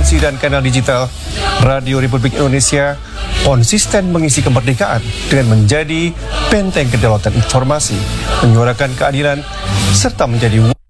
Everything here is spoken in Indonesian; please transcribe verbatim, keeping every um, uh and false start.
frekuensi dan kanal digital, Radio Republik Indonesia konsisten mengisi kemerdekaan dengan menjadi benteng kedaulatan informasi, menyuarakan keadilan, serta menjadi